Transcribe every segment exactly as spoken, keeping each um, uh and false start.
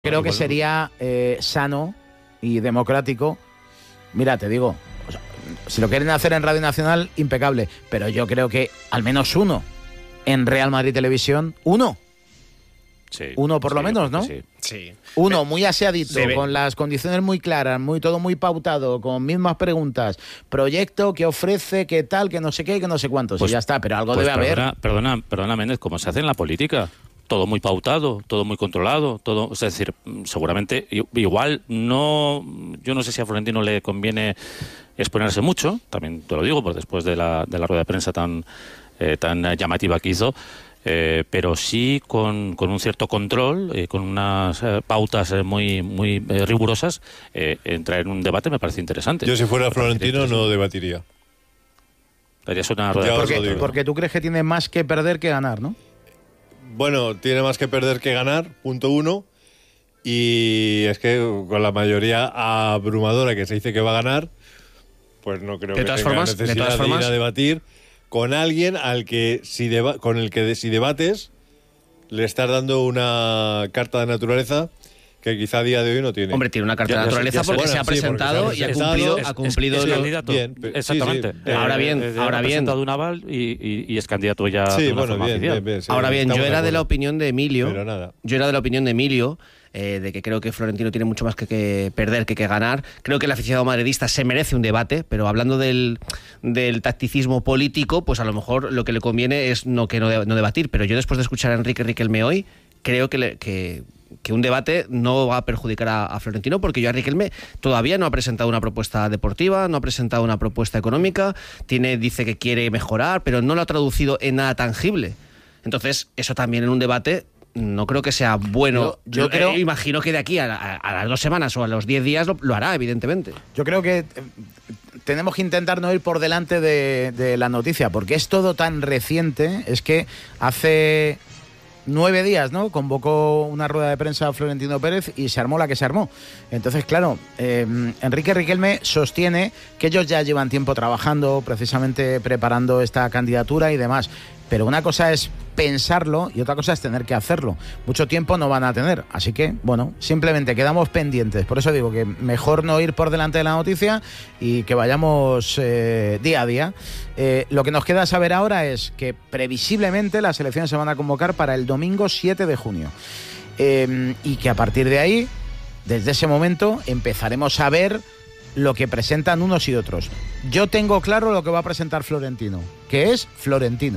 Creo que sería eh, sano y democrático. Mira, te digo, o sea, si lo quieren hacer en Radio Nacional, impecable. Pero yo creo que al menos uno en Real Madrid Televisión, uno. Sí, uno por sí, lo menos, ¿no? Sí. Sí. Uno muy aseadito, Debe. con las condiciones muy claras, muy todo muy pautado, con mismas preguntas, proyecto, qué ofrece, qué tal, que no sé qué, que no sé cuántos, Pues, y ya está, pero algo pues debe perdona, haber. Perdona, perdona, Méndez, como se hace en la política. Todo muy pautado, todo muy controlado, todo, es decir, seguramente igual no, yo no sé si a Florentino le conviene exponerse mucho, también te lo digo, pues después de la, de la rueda de prensa tan, eh, tan llamativa que hizo, eh, pero sí con, con un cierto control, eh, con unas eh, pautas eh, muy, muy eh, rigurosas, eh, entrar en un debate me parece interesante. Yo si fuera Me parece Florentino no debatiría. Harías una rueda de Ya os prensa. lo Porque, digo. porque tú crees que tiene más que perder que ganar, ¿no? Bueno, tiene más que perder que ganar, punto uno. Y es que con la mayoría abrumadora que se dice que va a ganar, pues no creo De que todas tenga formas- de necesidad todas de, formas- ir a debatir con alguien al que si deba- con el que de- si debates le estás dando una carta de naturaleza que quizá a día de hoy no tiene. Hombre, tiene una carta Ya- de ya- naturaleza ya sé- porque bueno, se ha sí, porque presentado se ha y ha presentado, cumplido, es- ha es- cumplido es lo- candidato. bien, pe- sí, Exactamente. sí. Eh, Ahora bien, eh, ahora ha bien. presentado un aval y, y- y es candidato ya Sí, de una bueno, forma bien, oficial. bien, bien, sí, Ahora bien, yo estamos era de acuerdo. la opinión de Emilio. Pero nada. Yo era de la opinión de Emilio, eh, de que creo que Florentino tiene mucho más que, que perder que que ganar. Creo que el aficionado madridista se merece un debate, pero hablando del, del tacticismo político, pues a lo mejor lo que le conviene es no que no, de- no debatir. Pero yo después de escuchar a Enrique Riquelme hoy, creo que, le- que, que un debate no va a perjudicar a, a Florentino, porque yo a Riquelme todavía no ha presentado una propuesta deportiva, no ha presentado una propuesta económica, tiene, dice que quiere mejorar, pero no lo ha traducido en nada tangible. Entonces, eso también en un debate no creo que sea bueno. Yo- yo Eh, creo- imagino que de aquí a, a- a las dos semanas o a los diez días lo, lo hará, evidentemente. Yo creo que eh, tenemos que intentar no ir por delante de, de la noticia, porque es todo tan reciente. Es que hace nueve días, ¿no?, convocó una rueda de prensa a Florentino Pérez y se armó la que se armó. Entonces, claro, eh, Enrique Riquelme sostiene que ellos ya llevan tiempo trabajando, precisamente preparando esta candidatura y demás. Pero una cosa es pensarlo y otra cosa es tener que hacerlo. Mucho tiempo no van a tener. Así que, bueno, simplemente quedamos pendientes. Por eso digo que mejor no ir por delante de la noticia y que vayamos eh, día a día. Eh, lo que nos queda saber ahora es que previsiblemente las elecciones se van a convocar para el domingo siete de junio. Eh, y que a partir de ahí, desde ese momento, empezaremos a ver lo que presentan unos y otros. Yo tengo claro lo que va a presentar Florentino, que es Florentino.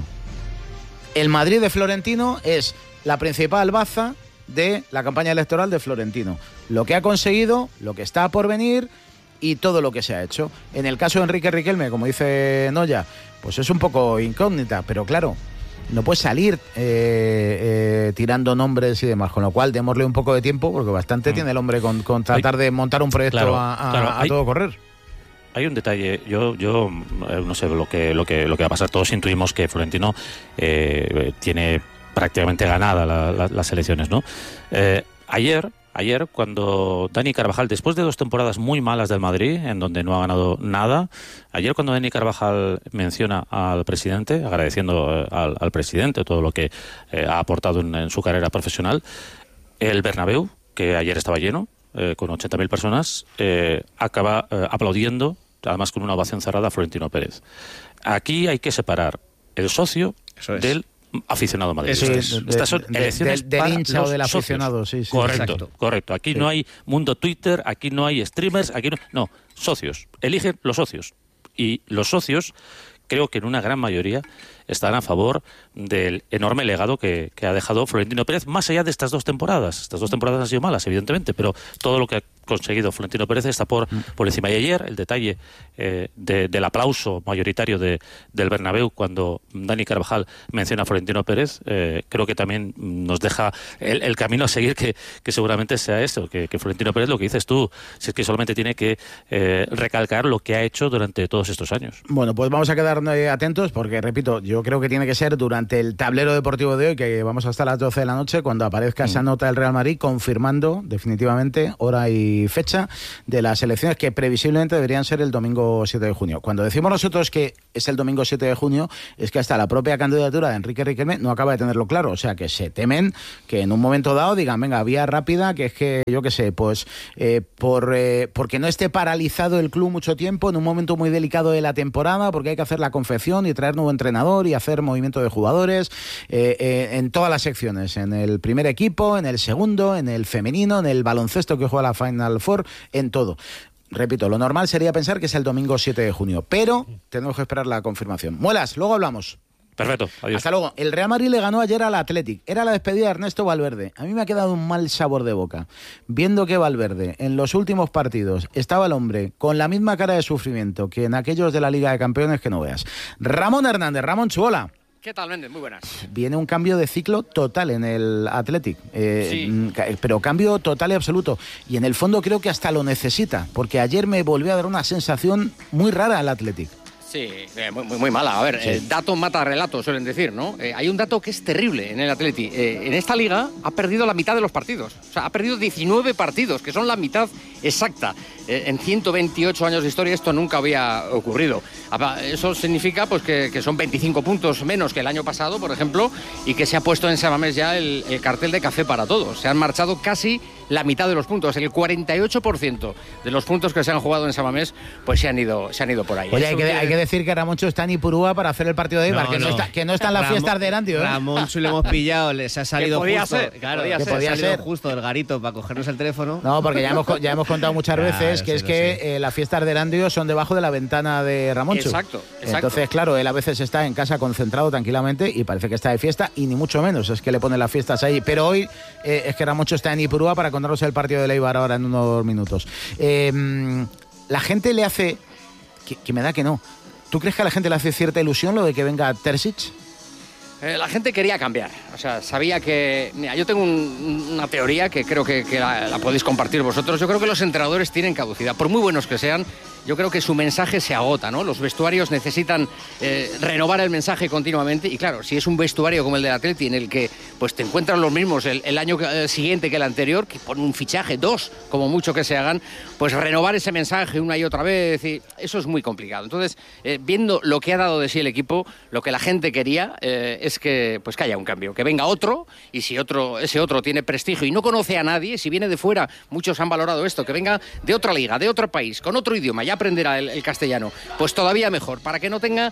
El Madrid de Florentino es la principal baza de la campaña electoral de Florentino. Lo que ha conseguido, lo que está por venir y todo lo que se ha hecho. En el caso de Enrique Riquelme, como dice Noya, pues es un poco incógnita, pero claro, no puede salir eh, eh, tirando nombres y demás, con lo cual démosle un poco de tiempo, porque bastante Mm. tiene el hombre con, con tratar Hay- de montar un proyecto claro, a, a- claro, a hay- todo correr. Hay un detalle, yo, yo eh, no sé lo que, lo que, lo que va a pasar. Todos intuimos que Florentino eh, tiene prácticamente ganada la- la- las elecciones, ¿no? Eh, ayer, ayer cuando Dani Carvajal, después de dos temporadas muy malas del Madrid, en donde no ha ganado nada, ayer cuando Dani Carvajal menciona al presidente, agradeciendo eh, al, al presidente todo lo que eh, ha aportado en, en su carrera profesional, el Bernabéu, que ayer estaba lleno, eh, con ochenta mil personas, eh, acaba eh, aplaudiendo, además con una ovación cerrada, a Florentino Pérez. Aquí hay que separar el socio Eso es. del aficionado madridista. Eso es. De- Estas son de- elecciones del- del para hincha o los del socios. aficionado, sí, sí. Correcto, Exacto. correcto. Aquí Sí. no hay mundo Twitter, aquí no hay streamers, aquí no... No, socios. Eligen los socios. Y los socios, creo que en una gran mayoría, están a favor del enorme legado que, que ha dejado Florentino Pérez, más allá de estas dos temporadas. Estas dos temporadas han sido malas, evidentemente, pero todo lo que ha conseguido Florentino Pérez está por, por encima. Y ayer, el detalle eh, de- del aplauso mayoritario de, del Bernabéu cuando Dani Carvajal menciona a Florentino Pérez, eh, creo que también nos deja el, el camino a seguir, que, que seguramente sea eso, que, que Florentino Pérez, lo que dices tú, si es que solamente tiene que eh, recalcar lo que ha hecho durante todos estos años. Bueno, pues vamos a quedar eh, atentos porque, repito, yo yo creo que tiene que ser durante el tablero deportivo de hoy, que vamos hasta las doce de la noche, cuando aparezca mm. esa nota del Real Madrid confirmando definitivamente hora y fecha de las elecciones que previsiblemente deberían ser el domingo siete de junio. Cuando decimos nosotros que es el domingo siete de junio, es que hasta la propia candidatura de Enrique Riquelme no acaba de tenerlo claro. O sea, que se temen que en un momento dado digan, venga, vía rápida, que es que, yo qué sé, pues eh, por eh, porque no esté paralizado el club mucho tiempo en un momento muy delicado de la temporada, porque hay que hacer la confección y traer nuevo entrenador y hacer movimiento de jugadores eh, eh, en todas las secciones, en el primer equipo, en el segundo, en el femenino, en el baloncesto que juega la Final Four, en todo. Repito, lo normal sería pensar que es el domingo siete de junio, pero tenemos que esperar la confirmación. Muelas, luego hablamos. Perfecto, adiós. Hasta luego. El Real Madrid le ganó ayer al Athletic. Era la despedida de Ernesto Valverde. A mí me ha quedado un mal sabor de boca. Viendo que Valverde, en los últimos partidos, estaba el hombre con la misma cara de sufrimiento que en aquellos de la Liga de Campeones que no veas. Ramón Hernández, Ramón Chuola. ¿Qué tal, Méndez? Muy buenas. Viene un cambio de ciclo total en el Athletic, eh, sí. pero cambio total y absoluto. Y en el fondo creo que hasta lo necesita, porque ayer me volvió a dar una sensación muy rara al Athletic. Sí, eh, muy, muy, muy mala. A ver, sí. eh, dato mata relato, suelen decir, ¿no? Eh, hay un dato que es terrible en el Atleti. Eh, en esta liga ha perdido la mitad de los partidos. O sea, ha perdido diecinueve partidos, que son la mitad exacta. Eh, en ciento veintiocho años de historia esto nunca había ocurrido. Eso significa pues que, que son veinticinco puntos menos que el año pasado, por ejemplo, y que se ha puesto en San Mamés ya el, el cartel de café para todos. Se han marchado casi la mitad de los puntos. El cuarenta y ocho por ciento de los puntos que se han jugado en San Mamés pues se han ido, se han ido por ahí. Oye, hay que, hay que decir que Ramoncho está en Ipurúa para hacer el partido de Eibar, no, que, no. No está, que no está en las Ramón, fiestas de Erandio. ¿eh? Ramoncho le hemos pillado, les ha salido podía justo, ser, claro, podía que ser. podía salido ser justo del garito para cogernos el teléfono. No, porque ya hemos, ya hemos contado muchas veces claro, que sí, es que sí. eh, las fiestas de Erandio son debajo de la ventana de Ramoncho. Exacto, exacto. Entonces, claro, él a veces está en casa concentrado tranquilamente y parece que está de fiesta y ni mucho menos, es que le ponen las fiestas ahí. Pero hoy eh, es que Ramoncho está en Ipurúa para contarnos el partido de Eibar ahora en unos minutos. Eh, la gente le hace... Que, que me da que no. ¿Tú crees que a la gente le hace cierta ilusión lo de que venga Terzic? Eh, la gente quería cambiar, o sea, sabía que... Mira, yo tengo un, una teoría que creo que, que la, la podéis compartir vosotros. Yo creo que los entrenadores tienen caducidad, por muy buenos que sean. Yo creo que su mensaje se agota, ¿no? Los vestuarios necesitan eh, renovar el mensaje continuamente y claro, si es un vestuario como el del Atleti en el que pues te encuentran los mismos el, el año eh, siguiente que el anterior, que ponen un fichaje, dos, como mucho que se hagan, pues renovar ese mensaje una y otra vez, y eso es muy complicado. Entonces, eh, viendo lo que ha dado de sí el equipo, lo que la gente quería eh, es que, pues que haya un cambio, que venga otro, y si otro, ese otro tiene prestigio y no conoce a nadie, si viene de fuera, muchos han valorado esto, que venga de otra liga, de otro país, con otro idioma, ya aprenderá el, el castellano, pues todavía mejor, para que no tenga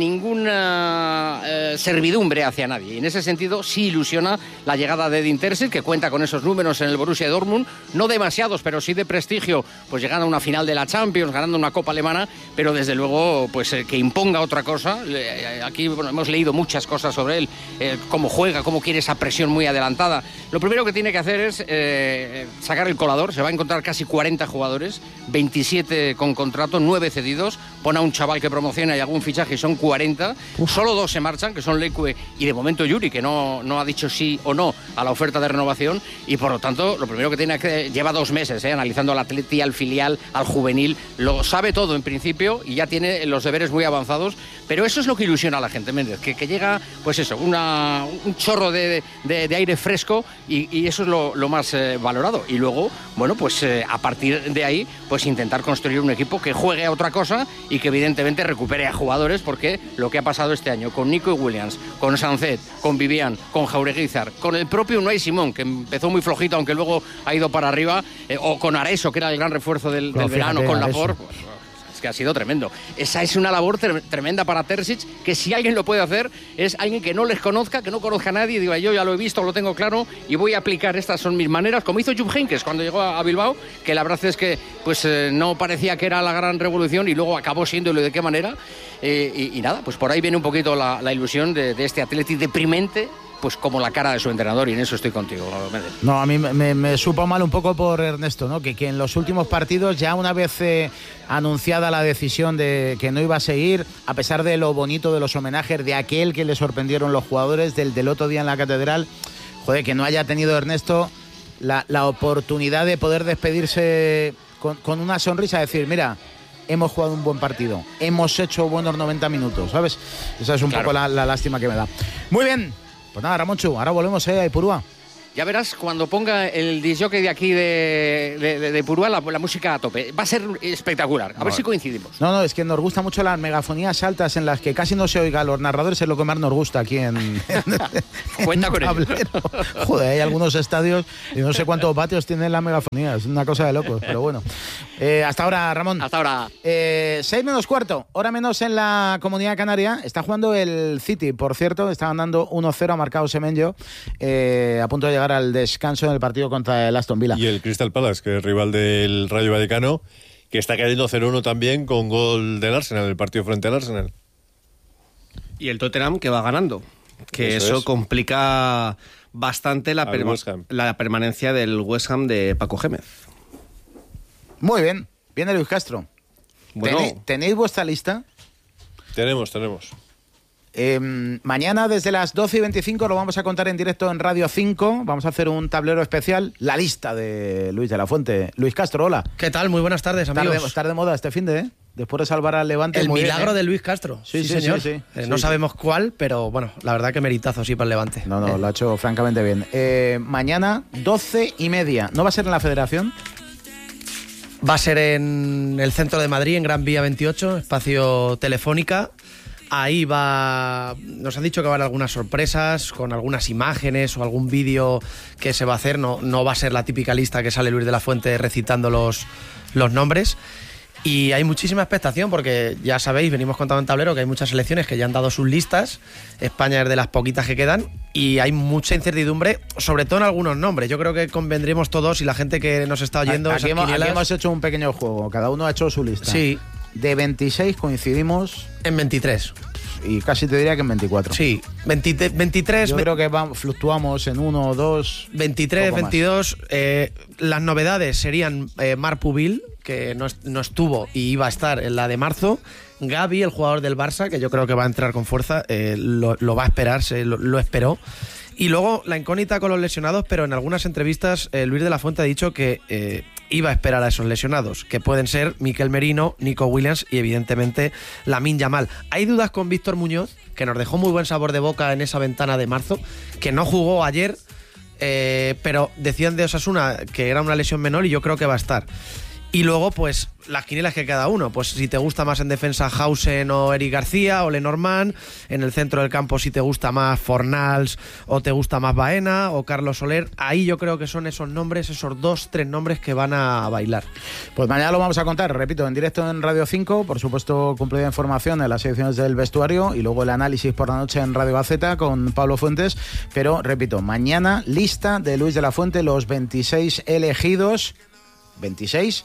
ninguna eh, servidumbre hacia nadie. Y en ese sentido sí ilusiona la llegada de Edin Terzic, que cuenta con esos números en el Borussia Dortmund, no demasiados, pero sí de prestigio, pues llegando a una final de la Champions, ganando una Copa Alemana, pero desde luego pues eh, que imponga otra cosa. Eh, aquí bueno, hemos leído muchas cosas sobre él, eh, cómo juega, cómo quiere esa presión muy adelantada. Lo primero que tiene que hacer es eh, sacar el colador, se va a encontrar casi cuarenta jugadores, veintisiete con contrato, nueve cedidos, pone a un chaval que promociona y algún fichaje, son cuarenta, Uf. Solo dos se marchan, que son Leque y de momento Yuri, que no, no ha dicho sí o no a la oferta de renovación, y por lo tanto lo primero que tiene que lleva dos meses eh, analizando al Atleti, al filial, al juvenil, lo sabe todo en principio y ya tiene los deberes muy avanzados, pero eso es lo que ilusiona a la gente, Méndez, que, que llega pues eso, una, un chorro de, de, de aire fresco y, y eso es lo, lo más eh, valorado, y luego bueno pues eh, a partir de ahí pues intentar construir un equipo que juegue a otra cosa y que evidentemente recupere a jugadores, porque lo que ha pasado este año con Nico Williams, con Sancet, con Vivian, con Jaureguizar, con el propio Unai Simón, que empezó muy flojito aunque luego ha ido para arriba, eh, o con Areso, que era el gran refuerzo del, del verano, con Laporte, pues, que ha sido tremendo. Esa es una labor tre- tremenda para Terzic, que si alguien lo puede hacer es alguien que no les conozca, que no conozca a nadie y diga, yo ya lo he visto, lo tengo claro y voy a aplicar, estas son mis maneras, como hizo Jupp Heynckes cuando llegó a Bilbao, que la verdad es que pues eh, no parecía que era la gran revolución y luego acabó siendo, y de qué manera, eh, y, y nada, pues por ahí viene un poquito la, la ilusión de, de este Atleti deprimente, pues como la cara de su entrenador, y en eso estoy contigo, Méndez. No, a mí me, me supo mal un poco por Ernesto, ¿no? Que, que en los últimos partidos, ya una vez eh, anunciada la decisión de que no iba a seguir, a pesar de lo bonito de los homenajes, de aquel que le sorprendieron los jugadores, del, del otro día en la Catedral, joder, que no haya tenido Ernesto la, la oportunidad de poder despedirse con, con una sonrisa, decir, mira, hemos jugado un buen partido, hemos hecho buenos noventa minutos, ¿sabes? Esa es un Claro. poco la, la lástima que me da. Muy bien, pues nada, Ramonchu, ahora volvemos eh, a Ipurúa. Ya verás cuando ponga el disc jockey de aquí de, de, de, de Purúa la, la música a tope. Va a ser espectacular. A ver si coincidimos. No, no, es que nos gusta mucho las megafonías altas en las que casi no se oiga a los narradores, es lo que más nos gusta aquí en... en Cuenta con ello. Tablero. Joder, hay algunos estadios y no sé cuántos vatios tienen la megafonía, es una cosa de locos, pero bueno. Eh, hasta ahora, Ramón. Hasta ahora. Eh, seis menos cuarto, hora menos en la Comunidad Canaria. Está jugando el City, por cierto, está ganando uno cero, ha marcado Semenyo, eh, a punto de llegar al descanso en el partido contra el Aston Villa. Y el Crystal Palace, que es rival del Rayo Vallecano, que está cayendo cero uno también con gol del Arsenal, el partido frente al Arsenal. Y el Tottenham que va ganando, que Eso eso, es. complica bastante la, Al perma- West Ham. la permanencia del West Ham de Paco Gémez. Muy bien, viene Luis Castro. Bueno, ¿Tenéis, ¿Tenéis vuestra lista? Tenemos, tenemos. Eh, mañana desde las doce y veinticinco lo vamos a contar en directo en Radio cinco. Vamos a hacer un tablero especial, la lista de Luis de la Fuente. Luis Castro, hola. ¿Qué tal? Muy buenas tardes, amigos. Estar de, estar de moda este fin de, ¿eh? Después de salvar al Levante. El muy milagro bien, ¿eh? de Luis Castro. Sí, sí, señor. sí, sí. Eh, Sí, no sí. sabemos cuál, pero bueno, la verdad que meritazo sí para el Levante. No, no, Eh, lo ha hecho francamente bien. Eh, mañana, doce y media. ¿No va a ser en la Federación? Va a ser en el centro de Madrid, en Gran Vía veintiocho, espacio Telefónica. Ahí va, nos han dicho que van algunas sorpresas, con algunas imágenes o algún vídeo que se va a hacer. No, no va a ser la típica lista que sale Luis de la Fuente recitando los, los nombres. Y hay muchísima expectación porque ya sabéis, venimos contando en tablero que hay muchas selecciones que ya han dado sus listas. España es de las poquitas que quedan y hay mucha incertidumbre, sobre todo en algunos nombres. Yo creo que convendremos todos y la gente que nos está oyendo. Aquí esas hemos, aquí quinielas- hemos hecho un pequeño juego. Cada uno ha hecho su lista. Sí, De veintiséis coincidimos en veintitrés. y casi te diría que en veinticuatro. Sí, veinte, veintitrés, Yo creo que vamos, fluctuamos en uno o dos. veintitrés, poco más. veintidós. Eh, las novedades serían eh, Marc Pubil, que no, est- no estuvo y iba a estar en la de marzo. Gavi, el jugador del Barça, que yo creo que va a entrar con fuerza, eh, lo, lo va a esperar, se lo, lo esperó. Y luego la incógnita con los lesionados, pero en algunas entrevistas eh, Luis de la Fuente ha dicho que eh, iba a esperar a esos lesionados, que pueden ser Mikel Merino, Nico Williams y evidentemente Lamine Yamal. Hay dudas con Víctor Muñoz, que nos dejó muy buen sabor de boca en esa ventana de marzo, que no jugó ayer, eh, pero decían de Osasuna que era una lesión menor y yo creo que va a estar. Y luego, pues, las quinielas que cada uno. Pues si te gusta más en defensa Hausen o Eric García o Lenormand. En el centro del campo si te gusta más Fornals o te gusta más Baena o Carlos Soler. Ahí yo creo que son esos nombres, esos dos, tres nombres que van a bailar. Pues mañana lo vamos a contar, repito, en directo en Radio cinco. Por supuesto, cumplida información en las ediciones del vestuario y luego el análisis por la noche en Radio Gaceta con Pablo Fuentes. Pero, repito, mañana lista de Luis de la Fuente, los veintiséis elegidos. ¿veintiséis?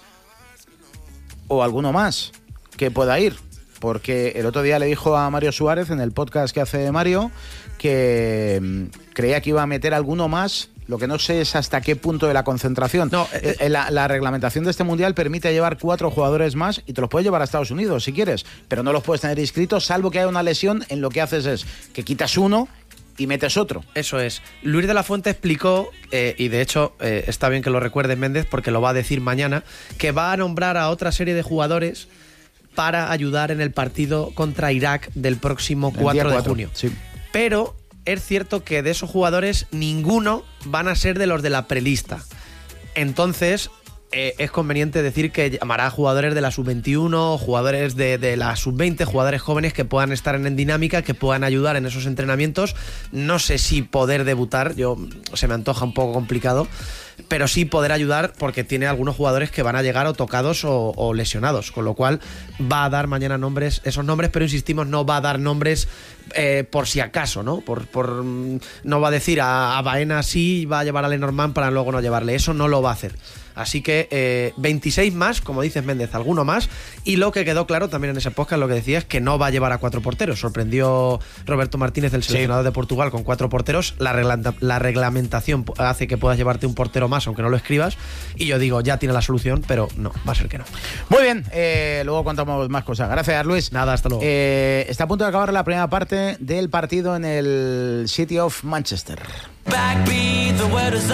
O alguno más que pueda ir, porque el otro día le dijo a Mario Suárez en el podcast que hace Mario que mm, creía que iba a meter alguno más. Lo que no sé es hasta qué punto de la concentración. No, eh, Eh, la, la reglamentación de este mundial permite llevar cuatro jugadores más y te los puedes llevar a Estados Unidos si quieres, pero no los puedes tener inscritos salvo que haya una lesión. En lo que haces es que quitas uno y metes otro. Eso es. Luis de la Fuente explicó, eh, y de hecho eh, está bien que lo recuerde Méndez porque lo va a decir mañana, que va a nombrar a otra serie de jugadores para ayudar en el partido contra Irak del próximo El día cuatro de cuatro, junio. sí. Pero es cierto que de esos jugadores ninguno van a ser de los de la prelista. Entonces eh, es conveniente decir que llamará a jugadores de la sub veintiuno, jugadores de, de la sub veinte, jugadores jóvenes que puedan estar en, en dinámica, que puedan ayudar en esos entrenamientos. No sé si poder debutar, yo se me antoja un poco complicado, pero sí poder ayudar porque tiene algunos jugadores que van a llegar o tocados o, o lesionados, con lo cual va a dar mañana nombres, esos nombres, pero insistimos, no va a dar nombres eh, por si acaso, ¿no? Por, por, no va a decir a, a Baena sí y va a llevar a Lenormand para luego no llevarle, eso no lo va a hacer. Así que eh, veintiséis más, como dices Méndez, alguno más. Y lo que quedó claro también en ese podcast, lo que decía es que no va a llevar a cuatro porteros. Sorprendió Roberto Martínez, el seleccionador sí. de Portugal, con cuatro porteros. La, regla- la reglamentación hace que puedas llevarte un portero más, aunque no lo escribas. Y yo digo, ya tiene la solución, pero no, va a ser que no. Muy bien, eh, luego contamos más cosas. Gracias, Luis. Nada, hasta luego. Eh, está a punto de acabar la primera parte del partido en el City of Manchester.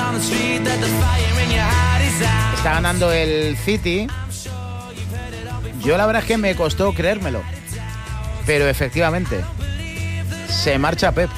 Está ganando el City yo la verdad es que me costó creérmelo. Pero efectivamente, se marcha Pep.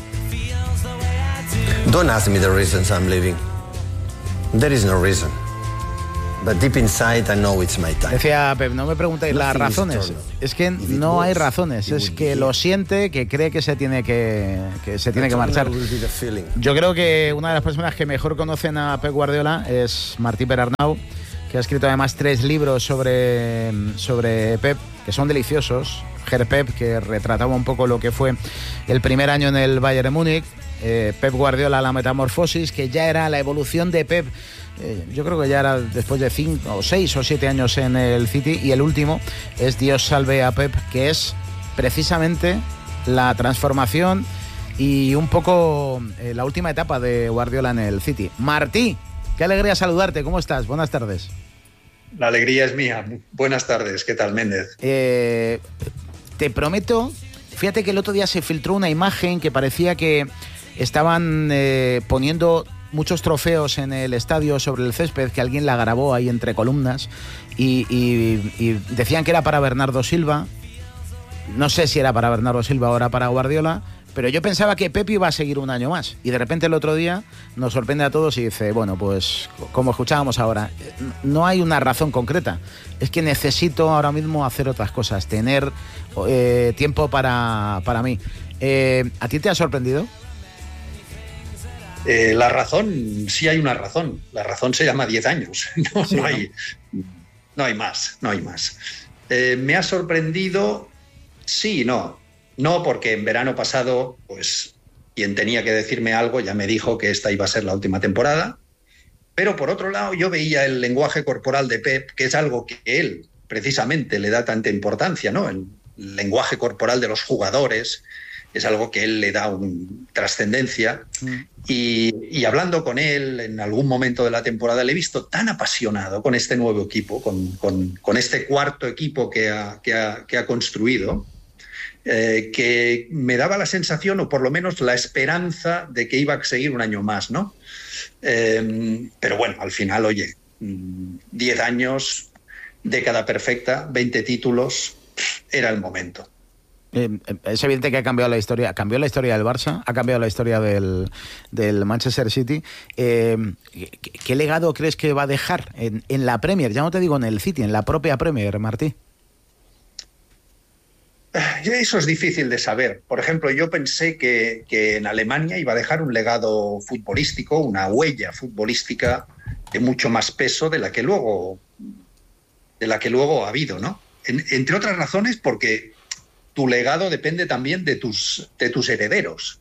Don't ask me the reasons I'm leaving. There is no reason. But deep inside I know it's my time. Decía Pep, no me preguntéis las Nothing is razones. eternal. Es que If it no hay was, razones. it Es would que be lo here. siente, que cree que se tiene que, que se tiene que marchar. Eternal will be the feeling. Yo creo que una de las personas que mejor conocen a Pep Guardiola es Martí Perarnau, que ha escrito además tres libros sobre, sobre Pep, que son deliciosos. Ger Pep, que retrataba un poco lo que fue el primer año en el Bayern de Múnich. Eh, Pep Guardiola, la metamorfosis, que ya era la evolución de Pep. Eh, yo creo que ya era después de cinco o seis o siete años en el City. Y el último es Dios salve a Pep, que es precisamente la transformación y un poco eh, la última etapa de Guardiola en el City. Martí, qué alegría saludarte. ¿Cómo estás? Buenas tardes. La alegría es mía. Buenas tardes. ¿Qué tal, Méndez? Eh, te prometo, fíjate que el otro día se filtró una imagen que parecía que estaban eh, poniendo muchos trofeos en el estadio sobre el césped, que alguien la grabó ahí entre columnas y, y, y decían que era para Bernardo Silva. No sé si era para Bernardo Silva o era para Guardiola, pero yo pensaba que Pepe iba a seguir un año más y de repente el otro día nos sorprende a todos y dice, bueno, pues como escuchábamos ahora, no hay una razón concreta, es que necesito ahora mismo hacer otras cosas, tener eh, tiempo para, para mí. Eh, ¿A ti te ha sorprendido? Eh, la razón, sí hay una razón. La razón se llama diez años. No, Sí, no, ¿no? hay, no hay más, no hay más. Eh, ¿Me ha sorprendido? Sí y no. No, porque en verano pasado, pues quien tenía que decirme algo ya me dijo que esta iba a ser la última temporada. Pero por otro lado, yo veía el lenguaje corporal de Pep, que es algo que él precisamente le da tanta importancia, ¿no? El lenguaje corporal de los jugadores es algo que él le da un, trascendencia. Mm. Y, y hablando con él en algún momento de la temporada, le he visto tan apasionado con este nuevo equipo, con, con, con este cuarto equipo que ha, que ha, que ha construido, eh, que me daba la sensación, o por lo menos la esperanza, de que iba a seguir un año más, ¿no? Eh, pero bueno, al final, oye, diez años, década perfecta, veinte títulos, era el momento. Eh, es evidente que ha cambiado la historia, cambió la historia del Barça, ha cambiado la historia del, del Manchester City. Eh, ¿qué, ¿Qué legado crees que va a dejar en, en la Premier? Ya no te digo en el City, en la propia Premier, Martí. Eso es difícil de saber. Por ejemplo, yo pensé que, que en Alemania iba a dejar un legado futbolístico, una huella futbolística de mucho más peso de la que luego, de la que luego ha habido, ¿no? En, entre otras razones porque tu legado depende también de tus, de tus herederos.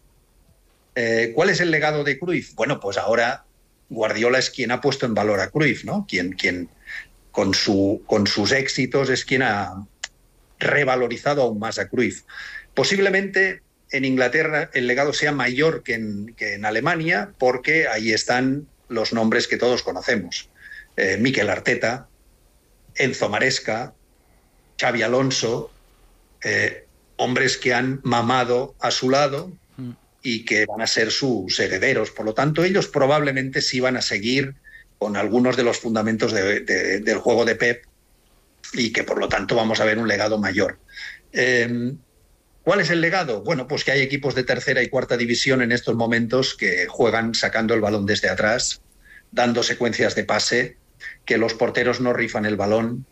Eh, ¿Cuál es el legado de Cruyff? Bueno, pues ahora Guardiola es quien ha puesto en valor a Cruyff, ¿no? Quien, quien con, su, con sus éxitos es quien ha revalorizado aún más a Cruyff. Posiblemente en Inglaterra el legado sea mayor que en, que en Alemania, porque ahí están los nombres que todos conocemos. Eh, Mikel Arteta, Enzo Maresca, Xabi Alonso, eh, hombres que han mamado a su lado y que van a ser sus herederos. Por lo tanto, ellos probablemente sí van a seguir con algunos de los fundamentos de, de, del juego de Pep y que, por lo tanto, vamos a ver un legado mayor. Eh, ¿Cuál es el legado? Bueno, pues que hay equipos de tercera y cuarta división en estos momentos que juegan sacando el balón desde atrás, dando secuencias de pase, que los porteros no rifan el balón,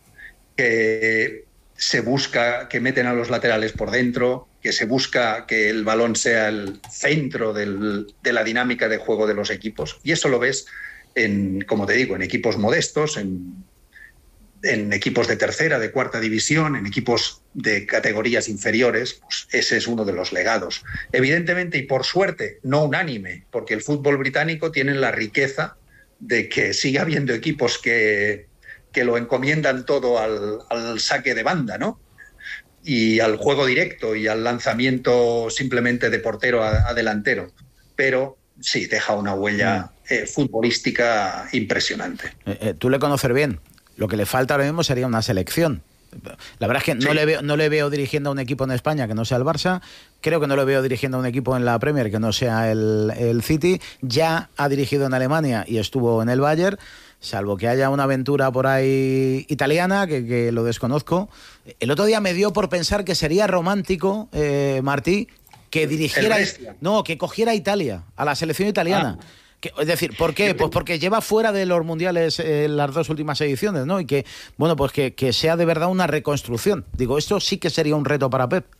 que se busca que meten a los laterales por dentro, que se busca que el balón sea el centro del, de la dinámica de juego de los equipos. Y eso lo ves, en, como te digo, en equipos modestos, en, en equipos de tercera, de cuarta división, en equipos de categorías inferiores. Pues ese es uno de los legados. Evidentemente, y por suerte, no unánime, porque el fútbol británico tiene la riqueza de que siga habiendo equipos que... que lo encomiendan todo al, al saque de banda, ¿no? Y al juego directo y al lanzamiento simplemente de portero a, a delantero. Pero sí, deja una huella eh, futbolística impresionante. Eh, eh, tú le conoces bien. Lo que le falta ahora mismo sería una selección. La verdad es que no, sí. le veo, no le veo dirigiendo a un equipo en España que no sea el Barça. Creo que no lo veo dirigiendo a un equipo en la Premier que no sea el, el City. Ya ha dirigido en Alemania y estuvo en el Bayern. salvo que haya una aventura por ahí italiana, que, que lo desconozco. El otro día me dio por pensar que sería romántico, eh, Martí, que dirigiera, no, que cogiera a Italia, a la selección italiana. Ah. Que, es decir, ¿por qué? Pues porque lleva fuera de los mundiales eh, las dos últimas ediciones, ¿no? Y que, bueno, pues que, que sea de verdad una reconstrucción. Digo, esto sí que sería un reto para Pep.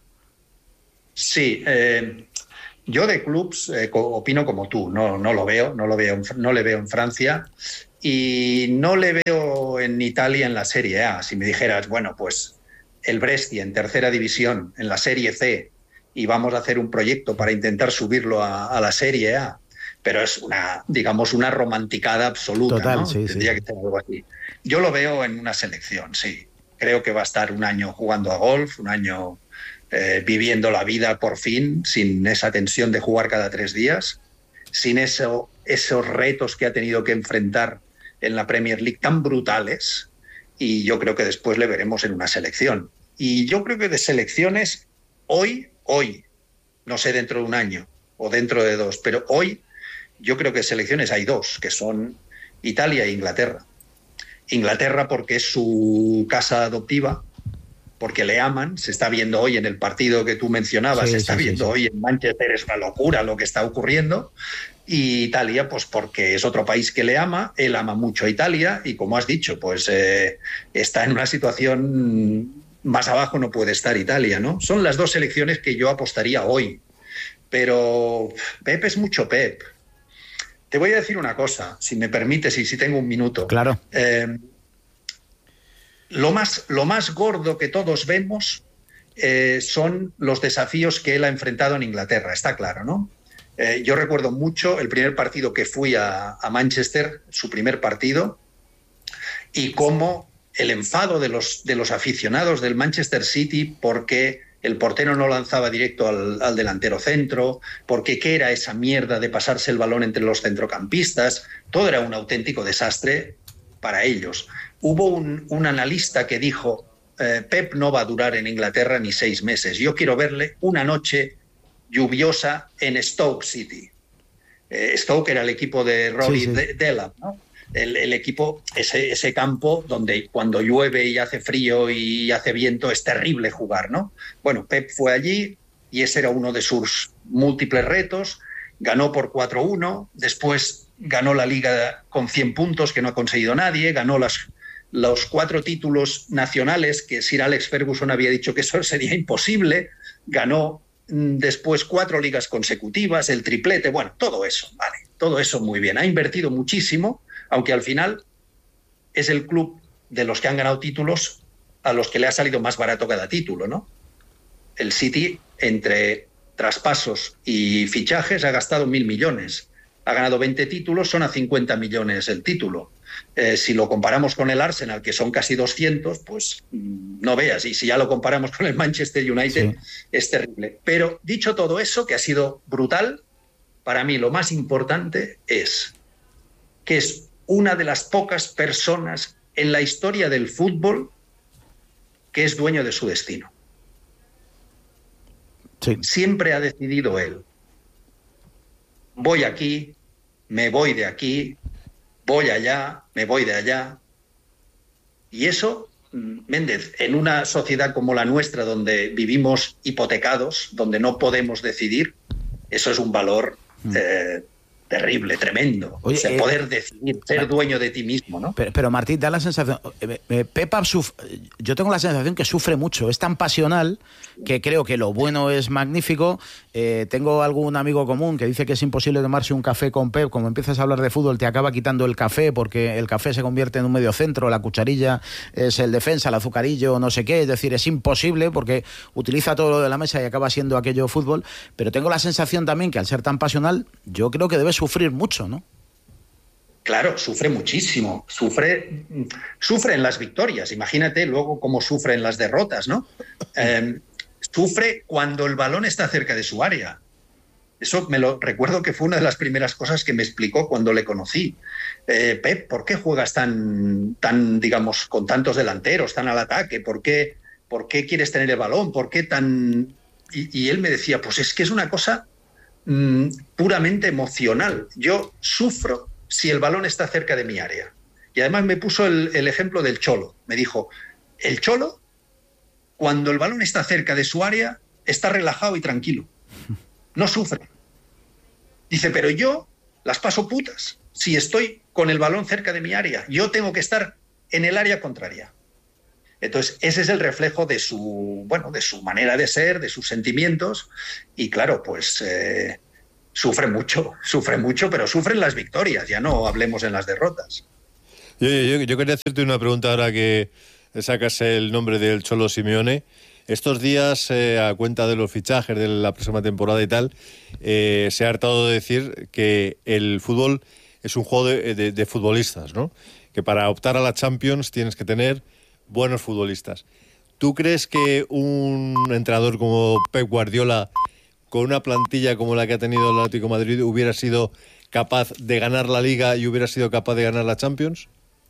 Sí, eh, yo de clubs eh, opino como tú, no, no lo veo, no lo veo, no le veo en Francia y no le veo en Italia en la Serie A. Si me dijeras, bueno, pues el Brescia en tercera división, en la Serie C, y vamos a hacer un proyecto para intentar subirlo a, a la Serie A, pero es una, digamos, una romanticada absoluta. Total, ¿no? Sí, Tendría sí. que ser algo así. Yo lo veo en una selección, sí. Creo que va a estar un año jugando a golf, un año eh, viviendo la vida por fin, sin esa tensión de jugar cada tres días, sin eso, esos retos que ha tenido que enfrentar en la Premier League tan brutales, y yo creo que después le veremos en una selección. Y yo creo que de selecciones, hoy, hoy, no sé dentro de un año o dentro de dos, pero hoy yo creo que selecciones hay dos, que son Italia e Inglaterra. Inglaterra porque es su casa adoptiva, porque le aman, se está viendo hoy en el partido que tú mencionabas, Sí, se está sí, viendo sí, sí. hoy en Manchester, es una locura lo que está ocurriendo. Y Italia, pues porque es otro país que le ama, él ama mucho a Italia y como has dicho, pues eh, está en una situación más abajo no puede estar Italia, ¿no? Son las dos selecciones que yo apostaría hoy. Pero Pep es mucho Pep. Te voy a decir una cosa, si me permites y si tengo un minuto. Claro. Eh, lo más, lo más gordo que todos vemos eh, son los desafíos que él ha enfrentado en Inglaterra, está claro, ¿no? Eh, yo recuerdo mucho el primer partido que fui a, a Manchester, su primer partido, y cómo el enfado de los, de los aficionados del Manchester City porque el portero no lanzaba directo al, al delantero centro, porque qué era esa mierda de pasarse el balón entre los centrocampistas, todo era un auténtico desastre para ellos. Hubo un, un analista que dijo, eh, Pep no va a durar en Inglaterra ni seis meses, yo quiero verle una noche lluviosa en Stoke City. Eh, Stoke era el equipo de Rory sí, sí. De- Delap, ¿no? El, el equipo, ese, ese campo donde cuando llueve y hace frío y hace viento es terrible jugar, ¿no? Bueno, Pep fue allí y ese era uno de sus múltiples retos, ganó por cuatro uno, después ganó la Liga con cien puntos que no ha conseguido nadie, ganó las, los cuatro títulos nacionales que Sir Alex Ferguson había dicho que eso sería imposible, ganó mm, después cuatro ligas consecutivas, el triplete, bueno, todo eso, vale, todo eso muy bien, ha invertido muchísimo, aunque al final es el club de los que han ganado títulos a los que le ha salido más barato cada título, ¿no? El City, entre traspasos y fichajes, ha gastado mil millones. Ha ganado veinte títulos, son a cincuenta millones el título. Eh, si lo comparamos con el Arsenal, que son casi doscientos, pues no veas. Y si ya lo comparamos con el Manchester United, sí. Es terrible. Pero dicho todo eso, que ha sido brutal, para mí lo más importante es que es una de las pocas personas en la historia del fútbol que es dueño de su destino. Sí. Siempre ha decidido él. Voy aquí, me voy de aquí, voy allá, me voy de allá. Y eso, Méndez, en una sociedad como la nuestra, donde vivimos hipotecados, donde no podemos decidir, eso es un valor eh, terrible, tremendo. Oye, o sea, eh, poder decidir, ser dueño de ti mismo, ¿no? Pero, pero Martín, da la sensación... Eh, eh, Pepa, suf- yo tengo la sensación que sufre mucho. Es tan pasional que creo que lo bueno es magnífico. Eh, tengo algún amigo común que dice que es imposible tomarse un café con Pep. Como empiezas a hablar de fútbol, te acaba quitando el café porque el café se convierte en un medio centro, la cucharilla es el defensa, el azucarillo, no sé qué. Es decir, es imposible porque utiliza todo lo de la mesa y acaba siendo aquello fútbol. Pero tengo la sensación también que al ser tan pasional, yo creo que debe sufrir mucho, ¿no? Claro, sufre muchísimo, sufre, sufre en las victorias, imagínate luego cómo sufre en las derrotas, ¿no? Eh, sufre cuando el balón está cerca de su área. Eso me lo recuerdo que fue una de las primeras cosas que me explicó cuando le conocí. Eh, Pep, ¿por qué juegas tan, tan, digamos, con tantos delanteros, tan al ataque? ¿Por qué, por qué quieres tener el balón? ¿Por qué tan...? Y, y él me decía, pues es que es una cosa mmm, puramente emocional. Yo sufro si el balón está cerca de mi área. Y además me puso el, el ejemplo del Cholo. Me dijo, el Cholo, cuando el balón está cerca de su área, está relajado y tranquilo. No sufre. Dice, pero yo las paso putas si estoy con el balón cerca de mi área. Yo tengo que estar en el área contraria. Entonces, ese es el reflejo de su, bueno, de su manera de ser, de sus sentimientos. Y claro, pues eh, sufre mucho, sufre mucho, pero sufren las victorias. Ya no hablemos en las derrotas. Yo, yo, yo quería hacerte una pregunta ahora que sacas el nombre del Cholo Simeone. Estos días, eh, a cuenta de los fichajes de la próxima temporada y tal, eh, se ha hartado de decir que el fútbol es un juego de, de, de futbolistas, ¿no? Que para optar a la Champions tienes que tener buenos futbolistas. ¿Tú crees que un entrenador como Pep Guardiola, con una plantilla como la que ha tenido el Atlético de Madrid, hubiera sido capaz de ganar la Liga y hubiera sido capaz de ganar la Champions?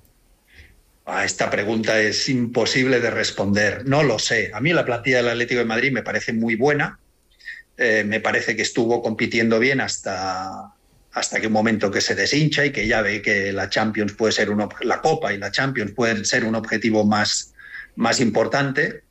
Ah, esta pregunta es imposible de responder. No lo sé. A mí la plantilla del Atlético de Madrid me parece muy buena. Eh, me parece que estuvo compitiendo bien hasta, hasta que un momento que se deshincha y que ya ve que la Champions puede ser un, la Copa y la Champions pueden ser un objetivo más, más importante.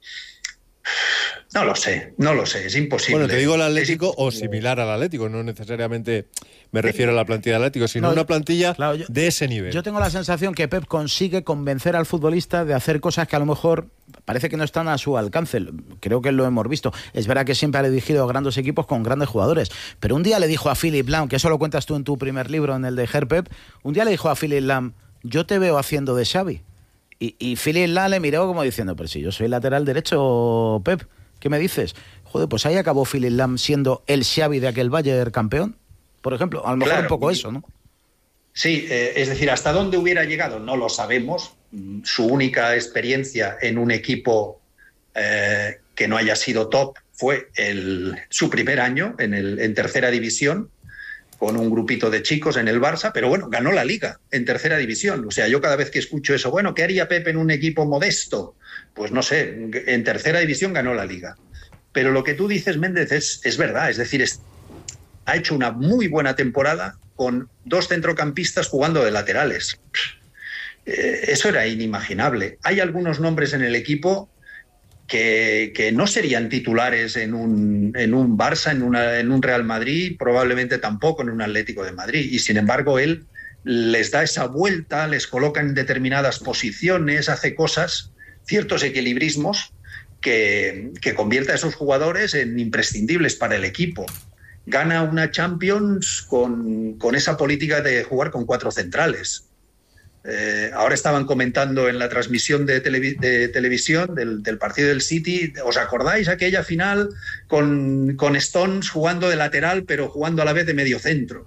No lo sé, no lo sé, es imposible. Bueno, te digo el Atlético o similar al Atlético, no necesariamente me refiero a la plantilla del Atlético, sino no, una plantilla claro, yo, de ese nivel. Yo tengo la sensación que Pep consigue convencer al futbolista de hacer cosas que a lo mejor parece que no están a su alcance. Creo que lo hemos visto. Es verdad que siempre ha dirigido grandes equipos con grandes jugadores, pero un día le dijo a Philipp Lahm, que eso lo cuentas tú en tu primer libro, en el de Herr Pep, un día le dijo a Philipp Lahm, yo te veo haciendo de Xavi. Y, y Philipp Lahm le miró como diciendo, pero si yo soy lateral derecho, Pep, ¿qué me dices? Joder, pues ahí acabó Philipp Lahm siendo el Xavi de aquel Bayern campeón, por ejemplo. A lo mejor claro, un poco eso, ¿no? Sí, eh, es decir, hasta dónde hubiera llegado no lo sabemos. Su única experiencia en un equipo eh, que no haya sido top fue el, su primer año en, el, en tercera división, con un grupito de chicos en el Barça, pero bueno, ganó la Liga en tercera división. O sea, yo cada vez que escucho eso, bueno, ¿qué haría Pep en un equipo modesto? Pues no sé, en tercera división ganó la Liga. Pero lo que tú dices, Méndez, es, es verdad. Es decir, es, ha hecho una muy buena temporada con dos centrocampistas jugando de laterales. Eh, eso era inimaginable. Hay algunos nombres en el equipo que, que no serían titulares en un, en un Barça, en, una, en un Real Madrid, probablemente tampoco en un Atlético de Madrid. Y sin embargo, él les da esa vuelta, les coloca en determinadas posiciones, hace cosas, ciertos equilibrismos que, que convierte a esos jugadores en imprescindibles para el equipo. Gana una Champions con, con esa política de jugar con cuatro centrales. Eh, ahora estaban comentando en la transmisión de, televi- de televisión del, del partido del City, ¿os acordáis aquella final con, con Stones jugando de lateral pero jugando a la vez de medio centro?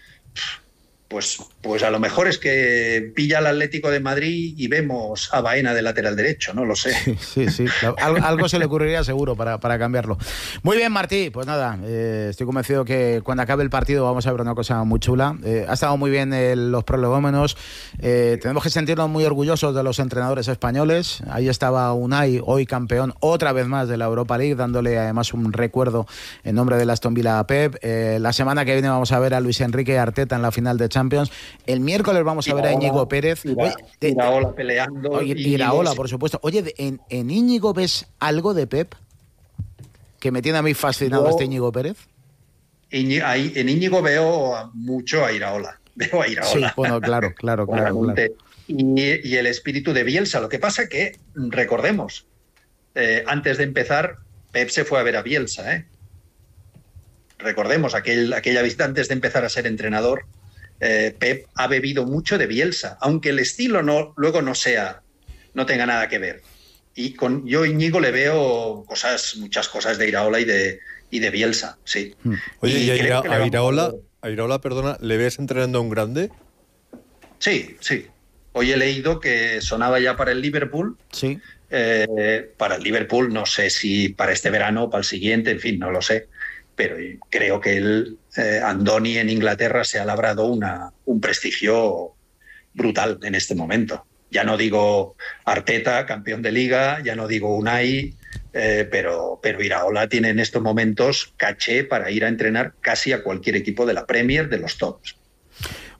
Pues, pues a lo mejor es que pilla al Atlético de Madrid y vemos a Baena de lateral derecho, no lo sé. Sí, sí, sí. Algo, algo se le ocurriría seguro para, para cambiarlo. Muy bien, Martí, pues nada, eh, estoy convencido que cuando acabe el partido vamos a ver una cosa muy chula. Eh, ha estado muy bien el, los prolegómenos, eh, tenemos que sentirnos muy orgullosos de los entrenadores españoles. Ahí estaba Unai, hoy campeón otra vez más de la Europa League, dándole además un recuerdo en nombre del Aston Villa a Pep. Eh, la semana que viene vamos a ver a Luis Enrique Arteta en la final de Champions. El miércoles vamos a ver a Íñigo Pérez. Ira, Oye, Iraola peleando. Oye, Iraola, por supuesto. Oye, ¿en, ¿en Íñigo ves algo de Pep? Que me tiene a mí fascinado Yo, este Íñigo Pérez. Iñi, ahí, en Íñigo veo mucho a Iraola. Veo a Iraola. Sí, bueno, claro, claro, claro. claro. Y, y el espíritu de Bielsa. Lo que pasa que, recordemos, eh, antes de empezar, Pep se fue a ver a Bielsa, ¿eh? Recordemos, aquel, aquella visita antes de empezar a ser entrenador, Eh, Pep ha bebido mucho de Bielsa, aunque el estilo no, luego no sea, no tenga nada que ver. Y con yo Íñigo le veo cosas, muchas cosas de Iraola y de, y de Bielsa, sí. Oye, y, y a, Ira, a, Iraola, a Iraola, perdona, ¿le ves entrenando a un grande? Sí, sí. Hoy he leído que sonaba ya para el Liverpool. Sí. Eh, para el Liverpool, no sé si para este verano o para el siguiente, en fin, no lo sé. Pero creo que el eh, Andoni en Inglaterra se ha labrado una, un prestigio brutal en este momento. Ya no digo Arteta, campeón de Liga, ya no digo Unai, eh, pero, pero Iraola tiene en estos momentos caché para ir a entrenar casi a cualquier equipo de la Premier, de los tops.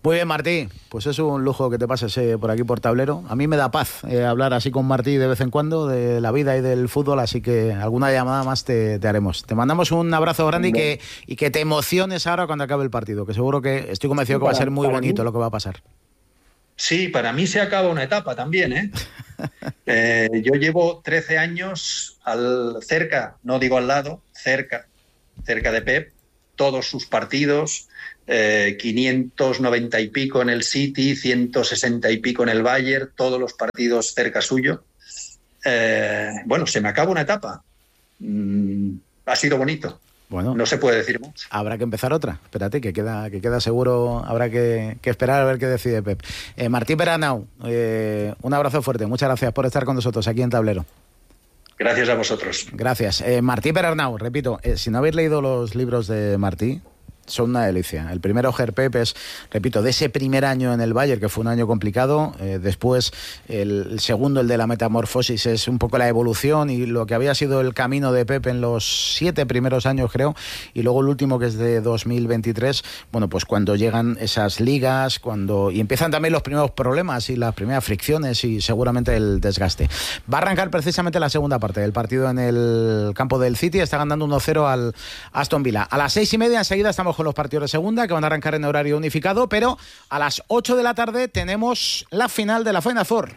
Muy bien, Martí. Pues es un lujo que te pases eh, por aquí por Tablero. A mí me da paz eh, hablar así con Martí de vez en cuando de la vida y del fútbol, así que alguna llamada más te, te haremos. Te mandamos un abrazo grande y que, y que te emociones ahora cuando acabe el partido, que seguro que estoy convencido que va a ser muy bonito lo que va a pasar. Sí, para mí se acaba una etapa también, ¿eh? eh yo llevo trece años al, cerca, no digo al lado, cerca, cerca de Pep, todos sus partidos, eh, quinientos noventa y pico en el City, ciento sesenta y pico en el Bayern, todos los partidos cerca suyo. Eh, bueno, se me acaba una etapa. Mm, ha sido bonito. Bueno, no se puede decir más. Habrá que empezar otra. Espérate, que queda, que queda seguro. Habrá que, que esperar a ver qué decide Pep. Eh, Martí Peranau, eh, un abrazo fuerte. Muchas gracias por estar con nosotros aquí en Tablero. Gracias a vosotros. Gracias. Eh, Martí Peranau, repito, eh, si no habéis leído los libros de Martí, son una delicia. El primero, Ger Pep, es, repito, de ese primer año en el Bayern, que fue un año complicado. Eh, después, el, el segundo, el de la metamorfosis, es un poco la evolución y lo que había sido el camino de Pep en los siete primeros años, creo. Y luego el último, que es de dos mil veintitrés, bueno, pues cuando llegan esas ligas, cuando y empiezan también los primeros problemas y las primeras fricciones y seguramente el desgaste. Va a arrancar precisamente la segunda parte del partido en el campo del City. Está ganando uno cero al Aston Villa. A las seis y media enseguida estamos con los partidos de segunda, que van a arrancar en horario unificado, pero a las ocho de la tarde tenemos la final de la Final Four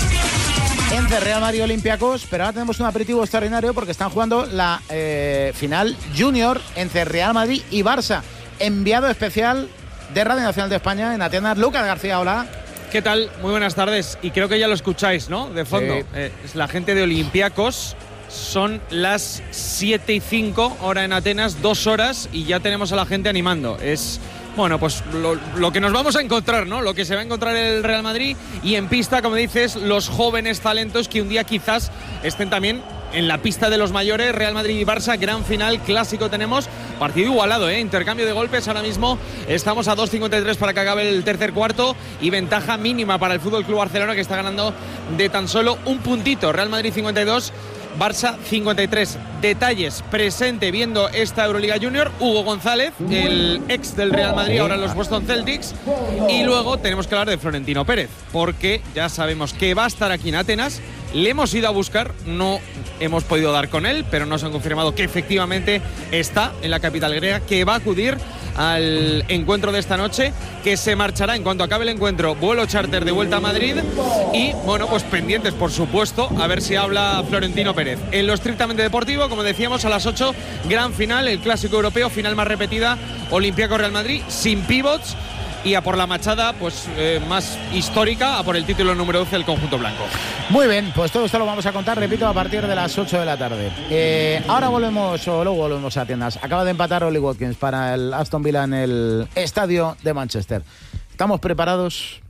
entre Real Madrid y Olympiacos, pero ahora tenemos un aperitivo extraordinario porque están jugando la eh, final junior entre Real Madrid y Barça. Enviado especial de Radio Nacional de España en Atenas, Lucas García, hola. ¿Qué tal? Muy buenas tardes. Y creo que ya lo escucháis, ¿no? De fondo. Sí. Eh, es la gente de Olympiacos. Son las siete y cinco, hora en Atenas, dos horas, y ya tenemos a la gente animando. Es, bueno, pues lo, lo que nos vamos a encontrar, ¿no? Lo que se va a encontrar el Real Madrid, y en pista, como dices, los jóvenes talentos que un día quizás estén también en la pista de los mayores. Real Madrid y Barça, gran final, clásico tenemos. Partido igualado, ¿eh? Intercambio de golpes. Ahora mismo estamos a dos cincuenta y tres para que acabe el tercer cuarto, y ventaja mínima para el F C Barcelona, que está ganando de tan solo un puntito. Real Madrid cincuenta y dos, Barça cincuenta y tres. Detalles, presente viendo esta Euroliga Junior, Hugo González, el ex del Real Madrid, ahora en los Boston Celtics. Y luego tenemos que hablar de Florentino Pérez, porque ya sabemos que va a estar aquí en Atenas. Le hemos ido a buscar, no hemos podido dar con él, pero nos han confirmado que efectivamente está en la capital griega, que va a acudir al encuentro de esta noche, que se marchará en cuanto acabe el encuentro, vuelo charter de vuelta a Madrid. Y bueno, pues pendientes, por supuesto, a ver si habla Florentino Pérez. En lo estrictamente deportivo, como decíamos, a las ocho, gran final, el clásico europeo, final más repetida, Olympiacos Real Madrid, sin pivots, y a por la machada pues eh, más histórica, a por el título número doce del conjunto blanco. Muy bien, pues todo esto lo vamos a contar, repito, a partir de las ocho de la tarde. Eh, ahora volvemos, o luego volvemos a tiendas. Acaba de empatar Oli Watkins para el Aston Villa en el estadio de Manchester. ¿Estamos preparados?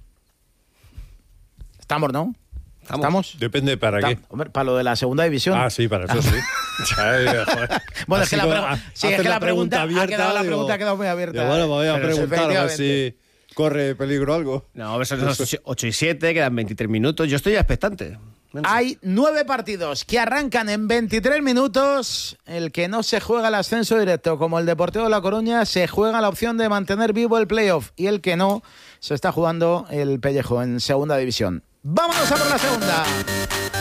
¿Estamos, no? ¿Estamos? ¿Estamos? Depende para Está, qué. Hombre, para lo de la segunda división. Ah, sí, para eso sí. Ay, bueno, es que la, como, pregu- sí, es que la pregunta, abierta, ha quedado, la pregunta ha quedado muy abierta. Digo, bueno, me voy a pero preguntar a ver si corre peligro algo. No, son las ocho y siete, quedan veintitrés minutos. Yo estoy ya expectante. Hay nueve partidos que arrancan en veintitrés minutos. El que no se juega el ascenso directo, como el Deportivo de La Coruña, se juega la opción de mantener vivo el playoff. Y el que no, se está jugando el pellejo en segunda división. ¡Vámonos a por la segunda!